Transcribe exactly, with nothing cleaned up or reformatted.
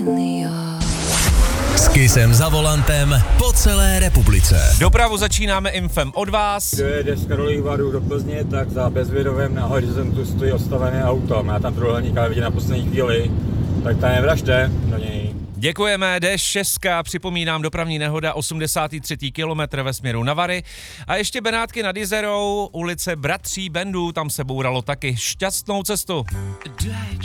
S Kissem za volantem po celé republice. Dopravu začínáme infem od vás. Kdo jede z Karlových Varů do Plzně, tak za Bezvědovem na horizontu stojí odstavené auto. Má tam trojúhelník, ale vidí na poslední chvíli, tak tam nevražte do něj. Děkujeme, D šest, připomínám dopravní nehoda, osmdesátý třetí kilometr ve směru na Vary. A ještě Benátky nad Jizerou, ulice Bratří Bendů, tam se bouralo taky. Šťastnou cestu.